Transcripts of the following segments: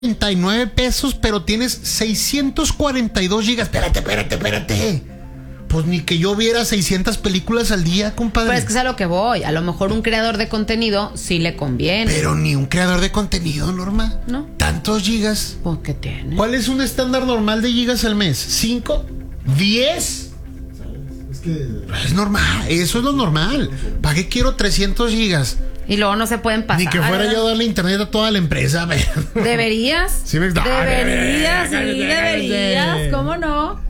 39 pesos, pero tienes 642 gigas. Espérate. Pues ni que yo viera 600 películas al día, compadre. Pero es que es a lo que voy. A lo mejor un creador de contenido sí le conviene. Pero ni un creador de contenido, Norma. ¿No? ¿Tantos gigas? Pues, ¿qué tiene? ¿Cuál es un estándar normal de gigas al mes? ¿5? ¿10? Es que es normal, eso es lo normal. ¿Para qué quiero 300 gigas? Y luego no se pueden pasar. Ni que fuera ¿verdad? yo a darle internet a toda la empresa. ¿Deberías? Sí, deberías, ¿cómo no?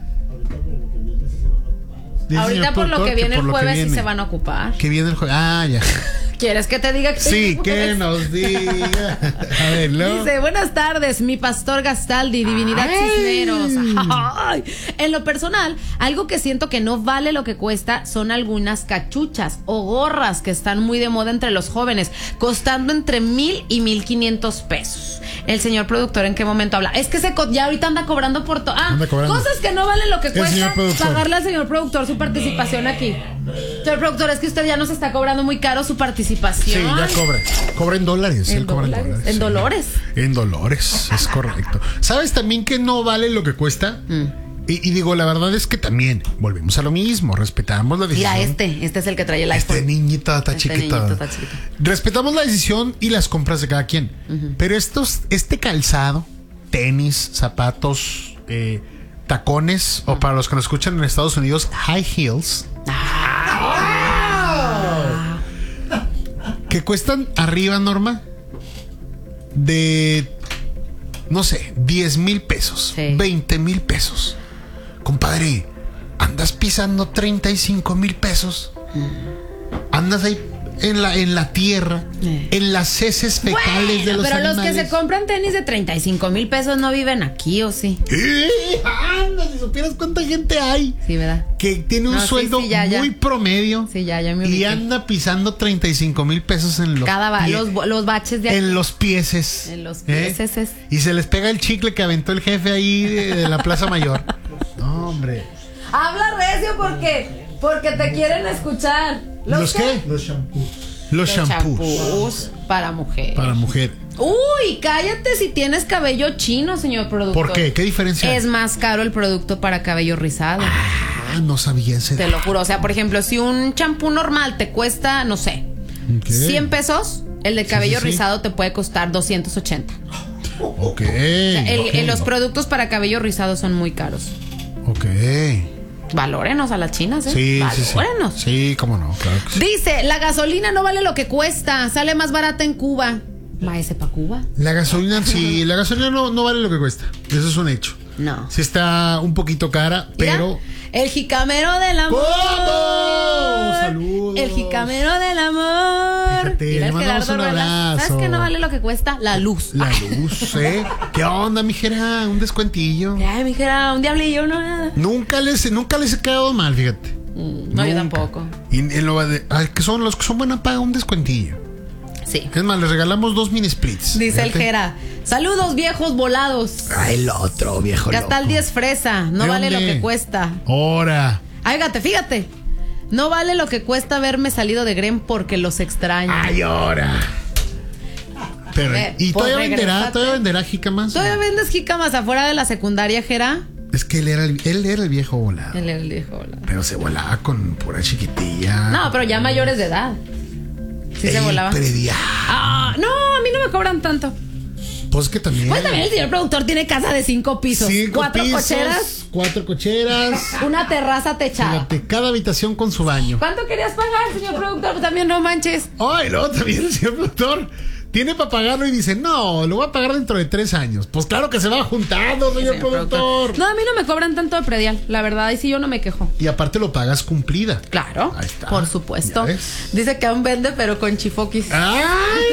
Ahorita por lo que viene el jueves sí se van a ocupar. Que viene el jueves. Ah, ya. ¿Quieres que te diga que sí, que nos diga? A ver, ¿no? Dice, buenas tardes, mi pastor Gastaldi, divinidad Cisneros. Ay. En lo personal, algo que siento que no vale lo que cuesta son algunas cachuchas o gorras que están muy de moda entre los jóvenes, costando entre 1,000 y 1,500 pesos. El señor productor, ¿en qué momento habla? Es que ya ahorita anda cobrando por todo. Cosas que no valen lo que cuesta pagarle al señor productor su participación aquí. Señor productor, es que usted ya nos está cobrando muy caro su participación. Sí, ya cobra en dólares. En dólares. En Dolores. En Dolores, es correcto. ¿Sabes también que no vale lo que cuesta? Y digo, la verdad es que también volvemos a lo mismo, respetamos la decisión. Mira, este es el que trae el iPhone. Este niñito está chiquito. Respetamos la decisión y las compras de cada quien. Pero este calzado, tenis, zapatos, tacones, o para los que nos escuchan en Estados Unidos, high heels. Que cuestan arriba, Norma, de, no sé, 10,000 pesos, sí. 20,000 pesos. Compadre, andas pisando 35,000 pesos. Andas ahí en la tierra, en las heces fecales de los pero animales. Los que se compran tenis de 35,000 pesos no viven aquí, ¿o sí? Anda, si supieras cuánta gente hay. Sí, ¿verdad? Que tiene un sueldo muy promedio. Sí, ya me ubiqué. Y ubiqué. anda pisando 35,000 pesos en los los baches de aquí. En los pieses. En los pieses. Y se les pega el chicle que aventó el jefe ahí de la Plaza Mayor. No, hombre. Habla recio porque te quieren escuchar. ¿Los qué? Los shampoos. Los shampoos. Para mujer. Para mujer. Uy, cállate si tienes cabello chino, señor productor. ¿Por qué? ¿Qué diferencia? Es más caro el producto para cabello rizado. No sabía ese. Te lo juro. O sea, por ejemplo, si un champú normal te cuesta, no sé, 100 pesos, el de cabello rizado te puede costar 280. Ok. Los productos para cabello rizado son muy caros. Ok. Valórenos a las chinas, ¿eh? Sí, valórenos. Sí, cómo no, claro que sí. Dice, la gasolina no vale lo que cuesta, sale más barata en Cuba. ¿Váyase para Cuba? La gasolina, sí, la gasolina no vale lo que cuesta. Eso es un hecho. No. Sí está un poquito cara, pero... El jicamero del amor. ¿Cómo? Saludos. El jicamero del amor. Fíjate, le mandamos un abrazo. ¿Sabes qué no vale lo que cuesta? La luz. La luz, ¿eh? ¿Qué onda, mijera? Un descuentillo. Ay, mijera, un diablillo, no nada. Nunca les he quedado mal, fíjate. No, yo tampoco. Y en lo de, que son los que son buena paga, un descuentillo. Sí. Es más, les regalamos 2 mini splits. Dice el Jera, saludos viejos volados. Ay, el otro viejo Gastal 10 fresa, no vale lo que cuesta. Ahora. Fíjate. No vale lo que cuesta haberme salido de Grem porque los extraño. Ay, ahora. Pero, ¿y pues todavía venderá jícamas? ¿Todavía vendes jícamas afuera de la secundaria, Jera? Es que él era el viejo volado. Él era el viejo volado. Pero se volaba con pura chiquitilla. No, pero ya mayores de edad. Sí se volaba. Predial. No, a mí no me cobran tanto. Pues que también. Pues también el señor productor tiene casa de 5 pisos. 4 cocheras. 4 cocheras. Una terraza techada. Fíjate, cada habitación con su baño. ¿Cuánto querías pagar, señor productor? Pues también no manches. Ay, no, también el señor productor tiene para pagarlo y dice, no, lo voy a pagar dentro de 3 años. Pues claro que se va juntando, señor productor. No, a mí no me cobran tanto de predial, la verdad, y sí yo no me quejo. Y aparte lo pagas cumplida. Claro, ahí está. Por supuesto. Dice que aún vende, pero con chifoquis. ¡Ay!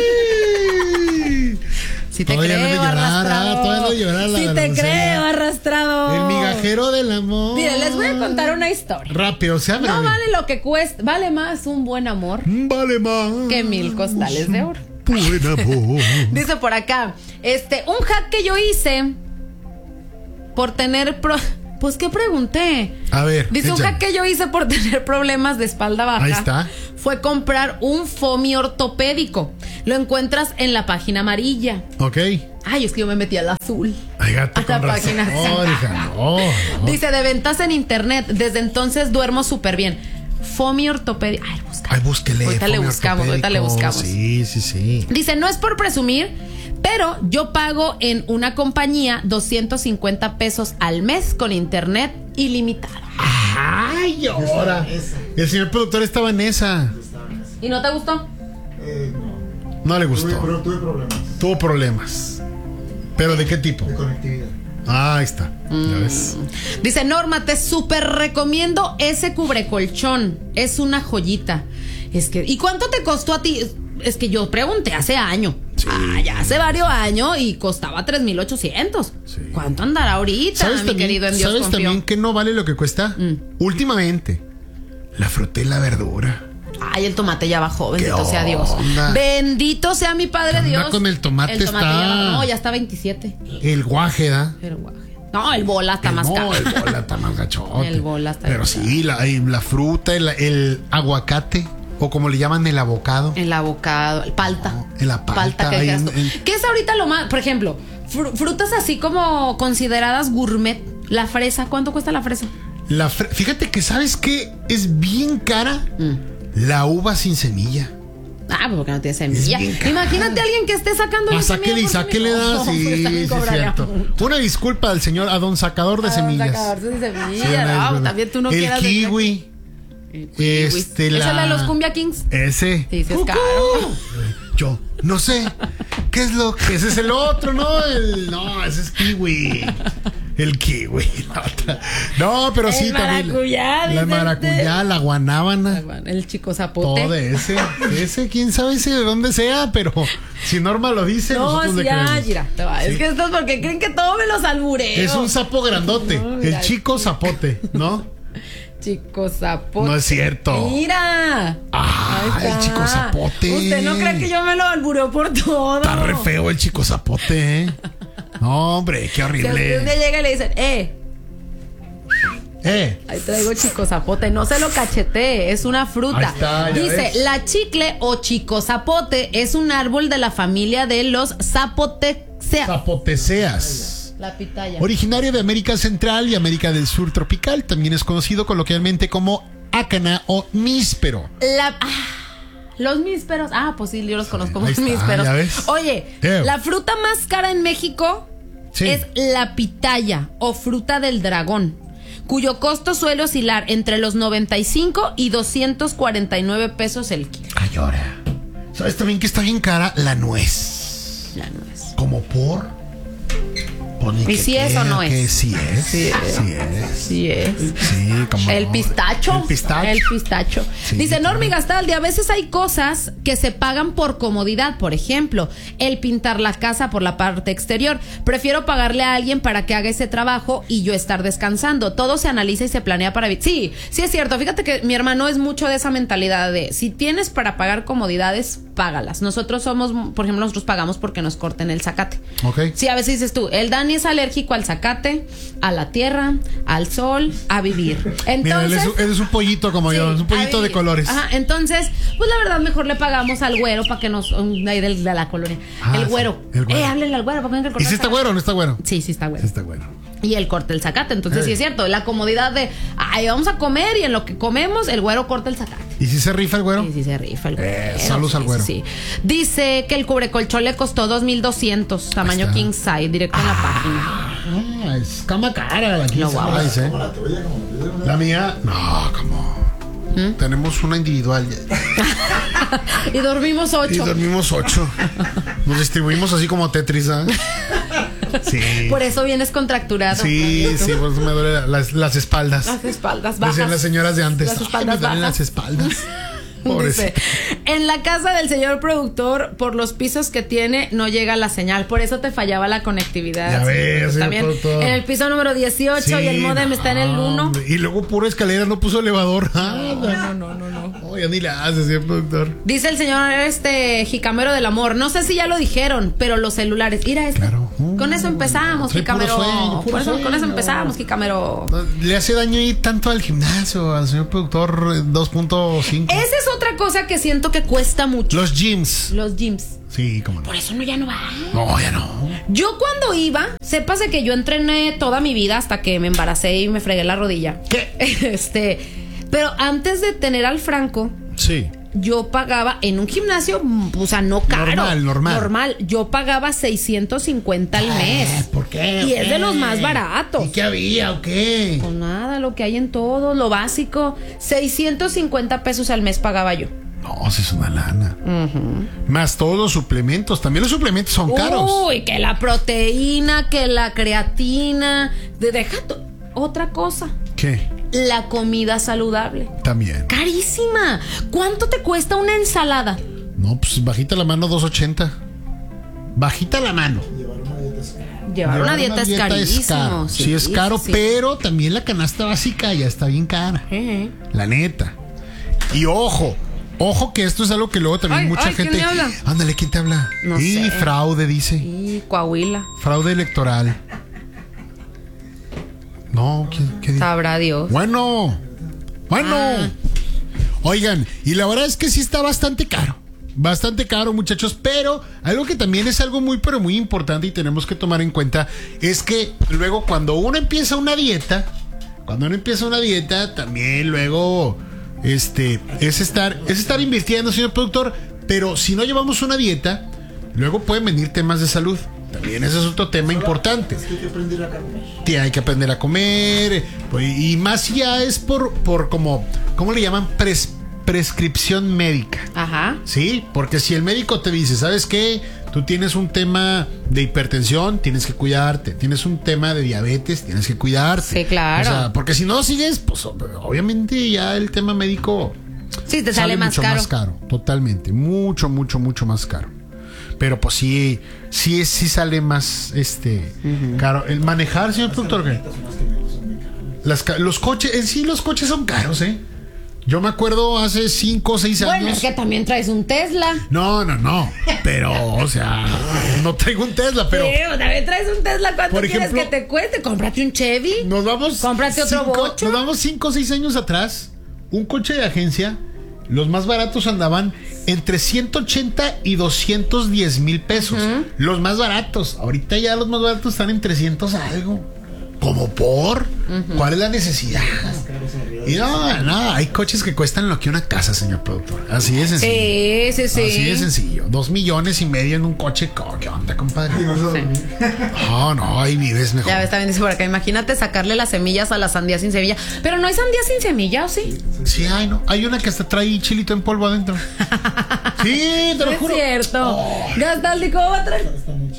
Si te creo, arrastrado. Si te creo, arrastrado. El migajero del amor. Mire, les voy a contar una historia. Rápido, o sea, no vale lo que cuesta, vale más un buen amor. Vale más que 1,000 costales de oro. Buen amor. Dice por acá, un hack que yo hice por tener pues ¿qué pregunté? A ver. Dice un hack que yo hice por tener problemas de espalda baja. Ahí está. Fue comprar un foamy ortopédico. lo encuentras en la página amarilla. Ok. Ay, es que yo me metí al azul. Ay, gato, A la con razón. página azul. Hija, no. Dice, de ventas en internet. Desde entonces duermo súper bien. Fomi Ortopedia. Ay, búscalo. Ay, búsquele. Ahorita le buscamos. Sí. Dice, no es por presumir, pero yo pago en una compañía 250 pesos al mes con internet ilimitado. Ay, ahora. El señor productor estaba en esa. ¿Y no te gustó? No le gustó. Tuve problemas Tuvo problemas. ¿Pero de qué tipo? de conectividad. Ah, ahí está. Ya ves. Dice, Norma, te súper recomiendo ese cubrecolchón. Es una joyita. Es que, ¿y cuánto te costó a ti? Es que yo pregunté hace año. Sí. Ya hace varios años y costaba 3,800. Sí. ¿Cuánto andará ahorita, mi querido en Dios ¿Sabes confío? también que no vale lo que cuesta? Últimamente, la fruta y la verdura. Ay, el tomate ya bajó, bendito sea Dios. onda? Bendito sea mi Padre Anda Dios. con el tomate ya está- bajó. No, ya está 27. El guaje, ¿da? Pero guaje. No, el bola está más caro. No, el bola está más gachote. El bola está Pero más sí, la fruta, el aguacate, o como le llaman el abocado. El abocado, el palta. La palta, que ahí dijeras tú. en- ¿Qué es ahorita lo más? Por ejemplo, frutas así como consideradas gourmet. La fresa, ¿cuánto cuesta la fresa? Fíjate que sabes que es bien cara la uva sin semilla. Ah, pues porque no tiene semilla. Es bien cara. Imagínate a alguien que esté sacando Ah, sáquele y sáquele, da. Sí, sí, cierto. Una disculpa al señor, a don sacador de semillas. Sacador de semillas. Sí, no, es también tú no el quieras. kiwi. ¿Esa es la de los Cumbia Kings? Ese. Sí, sí es caro. Yo no sé qué es lo que ese es el otro, ¿no? No, ese es kiwi. El kiwi, la otra. No, pero sí El también. maracuyá, La dice maracuyá, usted. la guanábana. El chico zapote. Todo ese, quién sabe ese de dónde sea, pero si Norma lo dice, No, nosotros sí, le creemos. mira, es que esto es porque creen que todo me los albureo. Es un sapo grandote, No, el mira. chico zapote, ¿no? Chico zapote. No es cierto. Mira. Ah, Ahí está. el chico zapote. Usted no cree que yo me lo albureo por todo. Está re feo el chico zapote, ¿eh? No, hombre, qué Si usted horrible. llega y le dicen, Eh, ahí traigo chico zapote, no se lo cachetee, es una fruta. Ahí está, ya Dice, ves. la chicle o chico zapote es un árbol de la familia de los zapoteaceae. zapoteseas. La pitaya. Originario de América Central y América del Sur tropical, también es conocido coloquialmente como ácana o níspero. Los mísperos. Ah, pues sí, yo los conozco como ahí está, mísperos. ya ves. Oye, la fruta más cara en México Sí. es la pitaya o fruta del dragón, cuyo costo suele oscilar entre los 95 y 249 pesos el kilo. Ay, ahora. ¿Sabes también que está bien cara? La nuez. La nuez. Como por. Pues ni ¿Y que si es o no que es? sí es. Sí es. Sí es. Sí es. Sí, como El no. pistacho. El pistacho. El pistacho. Sí, Dice claro. Normi Gastaldi, a veces hay cosas que se pagan por comodidad. Por ejemplo, el pintar la casa por la parte exterior. Prefiero pagarle a alguien para que haga ese trabajo y yo estar descansando. Todo se analiza y se planea para vivir. Sí, sí es cierto. Fíjate que mi hermano es mucho de esa mentalidad de si tienes para pagar comodidades, págalas. Nosotros somos, por ejemplo, nosotros pagamos porque nos corten el zacate. Ok. Sí, a veces dices tú, el Dani es alérgico al zacate, a la tierra, al sol, a vivir. Entonces, Mira, él es un pollito como yo, es un pollito a de vivir. colores. Ajá, entonces, pues la verdad mejor le pagamos al güero para que nos ahí de la colonia. Ah, el sí, güero. el güero. Háblenle al güero para que venga a ¿Y cortar si está el güero o no está güero? zacate. Sí, sí está güero. Sí está güero. Y él corta el zacate, entonces sí es cierto, la comodidad de, ay, vamos a comer y en lo que comemos el güero corta el zacate. ¿Y si se rifa el güero? Sí, sí se rifa el güero. saludos al güero. Sí. Dice que el cubrecolchón le costó 2,200, tamaño está. king size, directo en la página. Ah, es cama cara la king No, guau. size, ¿eh? Como la tuya, como la tuya. La mía, no, como. Tenemos una individual Y dormimos 8. y dormimos 8. Nos distribuimos así como Tetris, ¿ah? Sí. Por eso vienes contracturado. Sí, sí, por eso me duelen las espaldas. Las espaldas bajas. Decían las señoras de antes. Las "Ay, espaldas me duelen bajas. las espaldas. Dice, Pobrecito. en la casa del señor productor, por los pisos que tiene, no llega la señal. Por eso te fallaba la conectividad. Ya ves, señor también productor. en el piso número 18 y el Sí, módem está en el 1. hombre. Y luego pura escalera, no puso elevador. Ah, No. ya ni la haces, señor productor. Dice el señor Jicamero del Amor. No sé si ya lo dijeron, pero los celulares. Mira Claro. Con eso empezamos, Jicamero. Con eso empezamos, Jicamero. Le hace daño ir tanto al gimnasio, al señor productor 2.5. Esa es otra cosa que siento que cuesta mucho. Los gyms. Sí, cómo no. Por eso ya no va. No, ya no. Yo cuando iba, sépase que yo entrené toda mi vida hasta que me embaracé y me fregué la rodilla. ¿Qué? Pero antes de tener al Franco, sí, yo pagaba en un gimnasio, o sea, no caro. Normal. Yo pagaba 650 al mes. ¿Por qué? Y es de los más baratos. ¿Y qué había o qué? Pues nada, lo que hay en todo, lo básico. 650 pesos al mes pagaba yo. No, sí es una lana. Más todos los suplementos. También los suplementos son caros. Uy, que la proteína, que la creatina. Otra cosa. ¿Qué? La comida saludable. También. Carísima. ¿Cuánto te cuesta una ensalada? No, pues bajita la mano, 2.80. Bajita la mano. Llevar una dieta es carísimo. Sí, es caro, sí. Pero también la canasta básica ya está bien cara. La neta. Y ojo que esto es algo que luego también mucha gente. ¿Quién me habla? Ándale, ¿quién te habla? No sé. Fraude, dice. Y Coahuila. Fraude electoral. No, ¿qué dice? Sabrá Dios. Bueno. Oigan, y la verdad es que sí está bastante caro. Bastante caro, muchachos, pero algo que también es algo muy, pero muy importante y tenemos que tomar en cuenta es que luego cuando uno empieza una dieta, también luego es estar invirtiendo, señor productor, pero si no llevamos una dieta, luego pueden venir temas de salud. También ese es otro tema importante. Es que hay que aprender a comer. Hay que aprender a comer. Y más si ya es por como, ¿cómo le llaman? Prescripción médica. Ajá. Sí, porque si el médico te dice, ¿sabes qué? Tú tienes un tema de hipertensión, tienes que cuidarte. Tienes un tema de diabetes, tienes que cuidarte. Sí, claro. O sea, porque si no sigues, pues obviamente ya el tema médico sí, te sale más mucho caro. Más caro, totalmente. Mucho más caro. Pero pues sí sale más caro. El manejar, señor productor, ¿qué? Los coches son caros, ¿eh? Yo me acuerdo hace 5 o 6 años. Bueno, es que también traes un Tesla. No. Pero, o sea, no traigo un Tesla, pero. Sí, también traes un Tesla. ¿Cuánto por quieres ejemplo, que te cueste? Cómprate un Chevy. Cómprate otro Bocho. Nos vamos 5 o 6 años atrás. Un coche de agencia, los más baratos andaban entre 180 y 210 mil pesos. Los más baratos. Ahorita ya los más baratos están en 300 algo. ¿Como por? ¿Cuál es la necesidad? Y no, hay coches que cuestan lo que una casa, señor productor. Así de sencillo. Sí. Así de sencillo. 2.5 millones en un coche. ¿Qué onda, compadre? Sí. No, ahí vives mejor. Ya ves, también dice por acá, imagínate sacarle las semillas a la sandía sin semilla. Pero no hay sandía sin semilla, ¿o sí? Sí, ¿no? Hay una que hasta trae chilito en polvo adentro. Sí, te lo juro. Es cierto. Gastaldi, ¿cómo va a traer?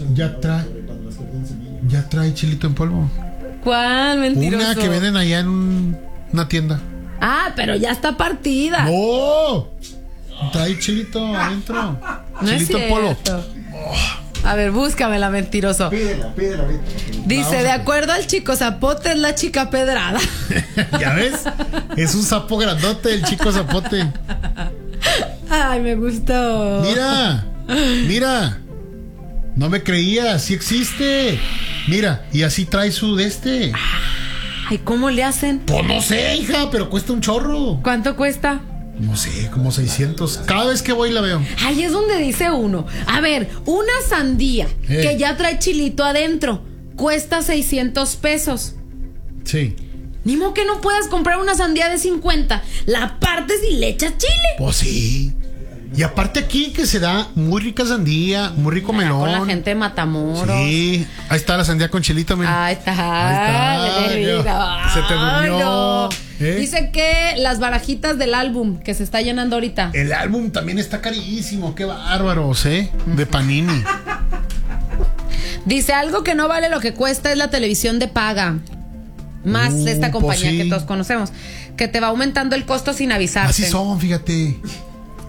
Ya trae chilito en polvo. ¿Cuál? Mentiroso. Una que venden allá en una tienda. Ah, pero ya está partida. ¡No! Trae chilito adentro. No chilito es en polvo. A ver, búscamela, mentiroso. Pídela ahorita. Dice, de acuerdo al chico zapote, es la chica pedrada. ¿Ya ves? Es un sapo grandote el chico zapote. Ay, me gustó. Mira. No me creía, sí existe. Mira, y así trae su de este. Ay, ¿cómo le hacen? Pues no sé, hija, pero cuesta un chorro. ¿Cuánto cuesta? No sé, como 600. Cada vez que voy la veo. Ahí es donde dice uno. A ver, una sandía que ya trae chilito adentro cuesta 600 pesos. Sí. Ni modo que no puedas comprar una sandía de 50. La partes y le echas chile. Pues sí. Y aparte aquí que se da muy rica sandía, muy rico melón. Con la gente de Matamoros. Sí. Ahí está la sandía con chilito, mira. Ahí está. Se te durmió. No. Dice que las barajitas del álbum que se está llenando ahorita. El álbum también está carísimo. Qué bárbaros, de Panini. Dice, algo que no vale lo que cuesta es la televisión de paga. Más esta compañía pues sí, que todos conocemos, que te va aumentando el costo sin avisarte. Así son, fíjate.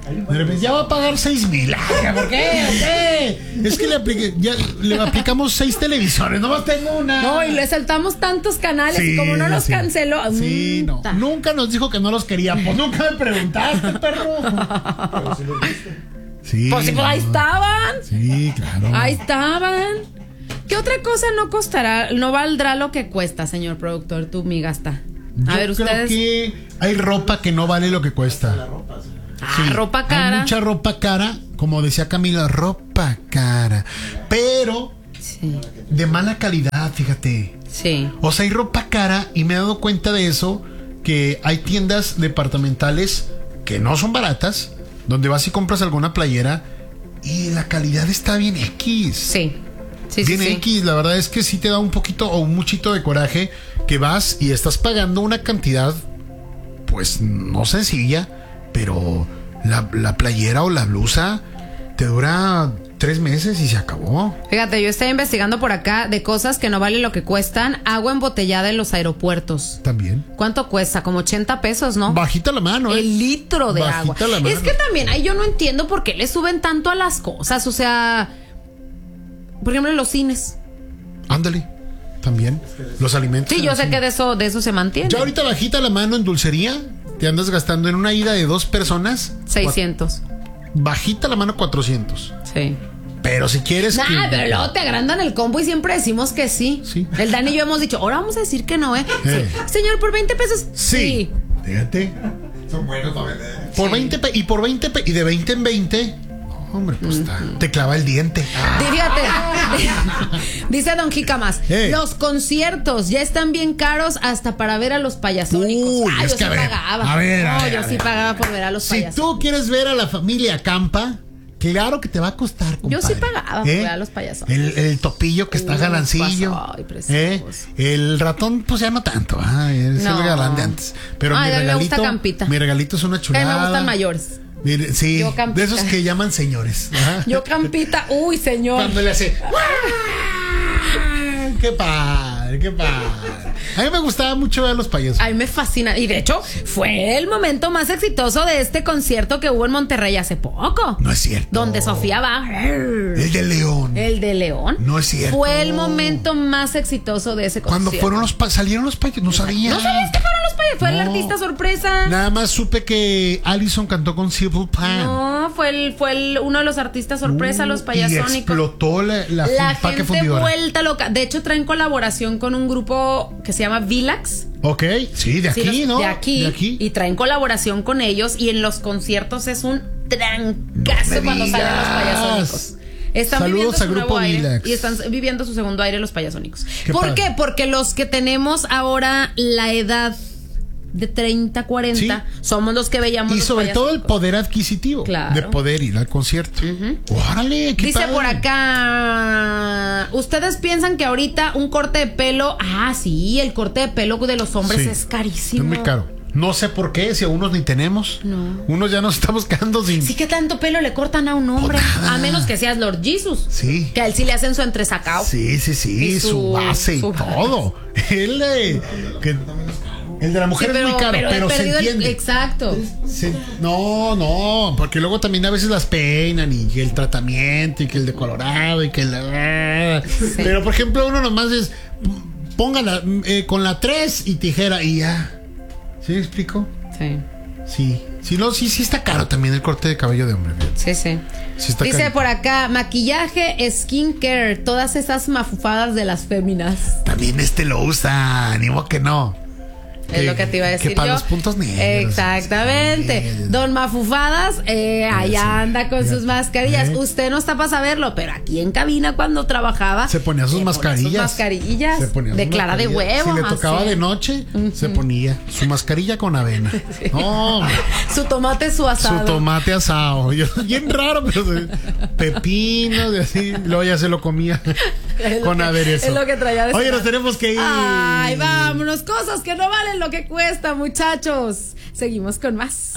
De repente ya va a pagar 6,000. ¿Por qué? Es que le aplicamos 6 televisores, nomás tengo una. No, y le saltamos tantos canales y como no los canceló. Sí, no. Nunca nos dijo que no los quería. Pues nunca me preguntaste, perro. Pero sí los viste. Sí. Pues sí, pues ahí estaban. Sí, claro. Ahí estaban. ¿Qué otra cosa no costará, no valdrá lo que cuesta, señor productor? Tú, mi gasta. A ver, ustedes. Creo que hay ropa que no vale lo que cuesta. La ropa, sí. Sí, ropa cara. Hay mucha ropa cara, como decía Camila, ropa cara. Pero de mala calidad, fíjate. Sí. O sea, hay ropa cara y me he dado cuenta de eso, que hay tiendas departamentales que no son baratas, donde vas y compras alguna playera y la calidad está bien X. Sí. Bien X, la verdad es que sí te da un poquito o un muchito de coraje que vas y estás pagando una cantidad, pues no sencilla, pero la playera o la blusa te dura 3 meses y se acabó. Fíjate, yo estoy investigando por acá de cosas que no valen lo que cuestan. Agua embotellada en los aeropuertos. También. ¿Cuánto cuesta? Como 80 pesos, ¿no? Bajita la mano, El litro de agua. La mano. Es que también, yo no entiendo por qué le suben tanto a las cosas. O sea, por ejemplo, en los cines. Ándale. También. Los alimentos. Sí, yo sé que de eso se mantiene. Ya ahorita bajita la mano en dulcería. Te andas gastando en una ida de 2 personas 600. Bajita la mano 400. Sí. Pero si quieres. Pero luego te agrandan el combo y siempre decimos que sí. El Dani y yo hemos dicho, ahora vamos a decir que no, ¿eh? Sí. Señor, por 20 pesos. Sí. Fíjate. Son buenos para vender. Por 20 y por 20 y de 20 en 20. Hombre, pues te clava el diente. Fíjate. Dice Don Jicamas, los conciertos ya están bien caros hasta para ver a los payasónicos. Uy, es yo que sí pagaba. Yo sí pagaba por ver a los payasónicos. Si tú quieres ver a la familia Campa, claro que te va a costar, compadre. Yo sí pagaba por ver a los payasónicos. El topillo que está galancillo. Ay, precioso. El ratón, pues ya no tanto. Es el galán de antes. Pero mi regalito, me gusta Campita. Mi regalito es una chulada. Me gustan mayores. Mire, sí, de esos que llaman señores. Ajá. Yo Campita, uy, señor. Cuando le hace qué padre, qué padre. A mí me gustaba mucho ver a los payasos. A mí me fascina. Y de hecho, fue el momento más exitoso de este concierto que hubo en Monterrey hace poco. No es cierto. Donde Sofía va. El de León. El de León. No es cierto. Fue el momento más exitoso de ese concierto. Cuando salieron los payasos, no sabía. ¿No sabías que fueron los payasos? Fue el artista sorpresa. Nada más supe que Allison cantó con Simple Plan. No, fue uno de los artistas sorpresa, los payasónicos. Y explotó la gente fundidora. Vuelta loca. De hecho, traen colaboración con un grupo que se llama Vilax. Ok, sí, de aquí, ¿no? De aquí. Y traen colaboración con ellos. Y en los conciertos es un trancazo cuando salen los payasónicos. Están viviendo su nuevo aire y están viviendo su segundo aire los payasónicos. ¿Por qué? Porque los que tenemos ahora la edad de 30, 40 somos los que veíamos. Y sobre todo el poder adquisitivo de poder ir al concierto. Órale, qué dice padre. Por acá, ¿ustedes piensan que ahorita un corte de pelo? Sí, el corte de pelo de los hombres es carísimo. Es muy caro. No sé por qué, si a unos ni tenemos. No. Unos ya nos estamos quedando sin. Sí, que tanto pelo le cortan a un hombre. A menos que seas Lord Jesus. Sí. Que a él sí le hacen su entresacao. Sí. Y su base y todo. El de la mujer es muy caro, pero se entiende. Exacto. No, porque luego también a veces las peinan y el tratamiento y que el decolorado y que el. Pero por ejemplo, uno nomás es póngala con la 3 y tijera y ya. ¿Sí me explico? Sí. Sí está caro también el corte de cabello de hombre. Sí. Sí está dice caro. Por acá, maquillaje, skincare, todas esas mafufadas de las féminas. También lo usa, ni modo que no. Es lo que te iba a decir que para yo. los puntos negros. Exactamente. Don Mafufadas, allá anda con sus mascarillas. Usted no está para saberlo, pero aquí en cabina cuando trabajaba se ponía sus mascarillas. De clara de huevo. Si le tocaba de noche, se ponía su mascarilla con avena. No, su tomate, su asado. Su tomate asado. Bien raro, pero pepino, de así. Luego ya se lo comía con aderezo. Es lo que traía de Oye, nos tenemos que ir. Ay, vámonos. Cosas que no valen lo que cuesta, muchachos. Seguimos con más.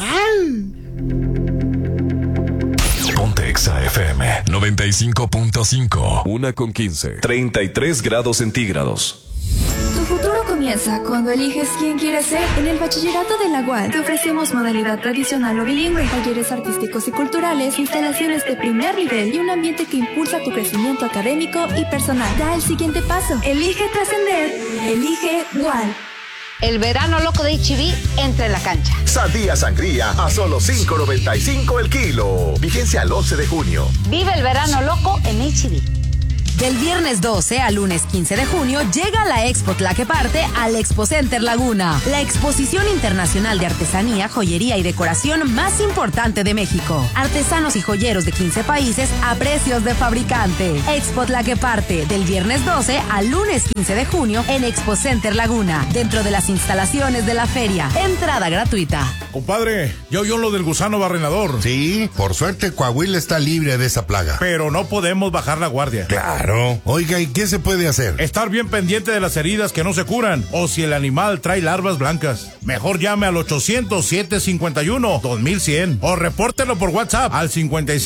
Ponte Exa FM 95.5. 1:15. 33 grados centígrados. Tu futuro comienza comienza cuando eliges quién quieres ser. En el Bachillerato de la UAL te ofrecemos modalidad tradicional o bilingüe, talleres artísticos y culturales, instalaciones de primer nivel y un ambiente que impulsa tu crecimiento académico y personal. Da el siguiente paso. Elige trascender. Elige UAL. El verano loco de H-E-B entra en la cancha. Sandía sangría a solo $5.95 el kilo. Vigencia al 11 de junio. Vive el verano loco en H-E-B. Del viernes 12 al lunes 15 de junio llega la Expo Tlaqueparte al Expo Center Laguna, la exposición internacional de artesanía, joyería y decoración más importante de México. Artesanos y joyeros de 15 países a precios de fabricante. Expo Tlaqueparte, del viernes 12 al lunes 15 de junio en Expo Center Laguna, dentro de las instalaciones de la feria. Entrada gratuita. Compadre, ya oyó lo del gusano barrenador. Sí, por suerte Coahuila está libre de esa plaga. Pero no podemos bajar la guardia. Claro. Oiga, ¿y qué se puede hacer? Estar bien pendiente de las heridas que no se curan o si el animal trae larvas blancas. Mejor llame al 800-751-2100 o repórtelo por WhatsApp al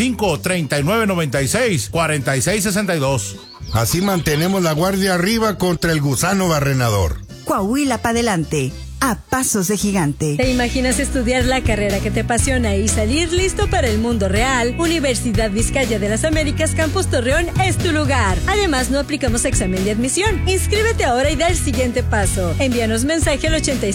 55-3996-4662. Así mantenemos la guardia arriba contra el gusano barrenador. Coahuila para adelante, a pasos de gigante. ¿Te imaginas estudiar la carrera que te apasiona y salir listo para el mundo real? Universidad Vizcaya de las Américas Campus Torreón es tu lugar. Además, no aplicamos examen de admisión. Inscríbete ahora y da el siguiente paso. Envíanos mensaje al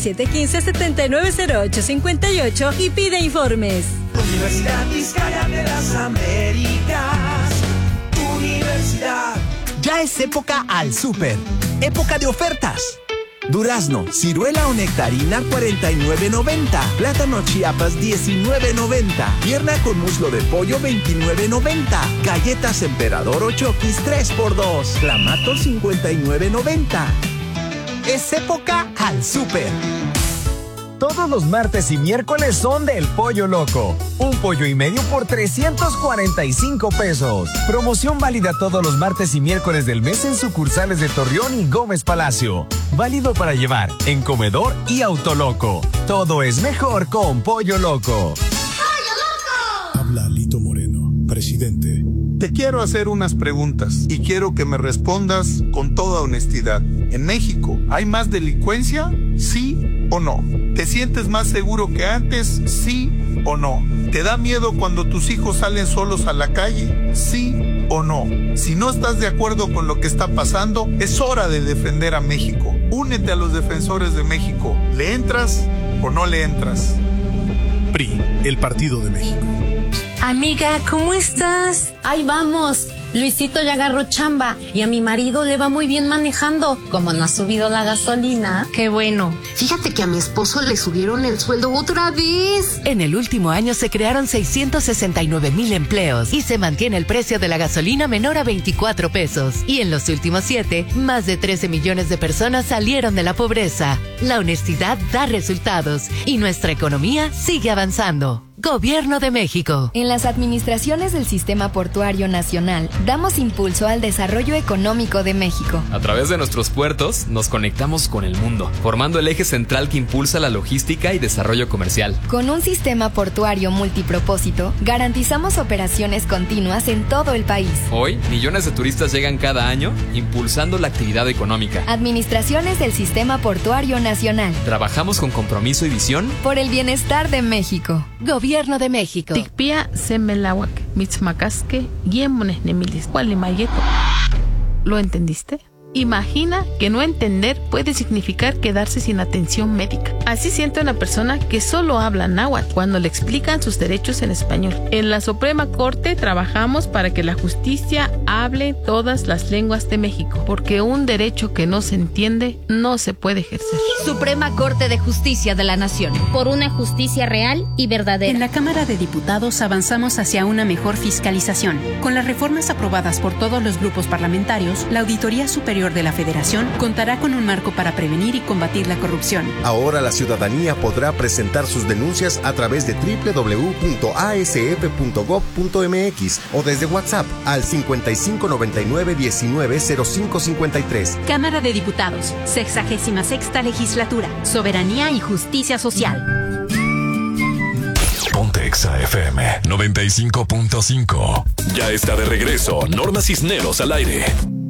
8715-790858 y pide informes. Universidad Vizcaya de las Américas, tu universidad. Ya es época al súper. Época de ofertas. Durazno, ciruela o nectarina, $49.90. Plátano Chiapas, $19.90. Pierna con muslo de pollo, $29.90. Galletas Emperador o Chokis, 3x2. Clamato, $59.90. Es época al súper. Todos los martes y miércoles son del Pollo Loco. Un pollo y medio por $345. Promoción válida todos los martes y miércoles del mes en sucursales de Torreón y Gómez Palacio. Válido para llevar en comedor y Autoloco. Todo es mejor con Pollo Loco. ¡Pollo Loco! Habla Alito Moreno, presidente. Te quiero hacer unas preguntas y quiero que me respondas con toda honestidad. ¿En México hay más delincuencia? ¿Sí o no? ¿Te sientes más seguro que antes? ¿Sí o no? ¿Te da miedo cuando tus hijos salen solos a la calle? ¿Sí o no? Si no estás de acuerdo con lo que está pasando, es hora de defender a México. Únete a los defensores de México. ¿Le entras o no le entras? PRI, el Partido de México. Amiga, ¿cómo estás? Ahí vamos. Luisito ya agarró chamba y a mi marido le va muy bien manejando. Como no ha subido la gasolina. Qué bueno. Fíjate que a mi esposo le subieron el sueldo otra vez. En el último año se crearon 669,000 empleos y se mantiene el precio de la gasolina menor a 24 pesos. Y en los últimos 7, más de 13 millones de personas salieron de la pobreza. La honestidad da resultados y nuestra economía sigue avanzando. Gobierno de México. En las administraciones del Sistema Portuario Nacional, damos impulso al desarrollo económico de México. A través de nuestros puertos, nos conectamos con el mundo, formando el eje central que impulsa la logística y desarrollo comercial. Con un sistema portuario multipropósito, garantizamos operaciones continuas en todo el país. Hoy, millones de turistas llegan cada año, impulsando la actividad económica. Administraciones del Sistema Portuario Nacional. Trabajamos con compromiso y visión por el bienestar de México. Gobierno de México. Tikpia semelawak, mitzmacasque, guiemones nemilis, cualimayeto. ¿Lo entendiste? Imagina que no entender puede significar quedarse sin atención médica. Así siente una persona que solo habla náhuatl cuando le explican sus derechos en español. En la Suprema Corte trabajamos para que la justicia hable todas las lenguas de México, porque un derecho que no se entiende no se puede ejercer. Suprema Corte de Justicia de la Nación. Por una justicia real y verdadera. En la Cámara de Diputados avanzamos hacia una mejor fiscalización. Con las reformas aprobadas por todos los grupos parlamentarios, la Auditoría Superior de la Federación contará con un marco para prevenir y combatir la corrupción. Ahora la ciudadanía podrá presentar sus denuncias a través de www.asf.gov.mx o desde WhatsApp al 5599-190553. Cámara de Diputados, 66ª Legislatura, Soberanía y Justicia Social. Ponte Exa FM 95.5. Ya está de regreso Norma Cisneros al aire.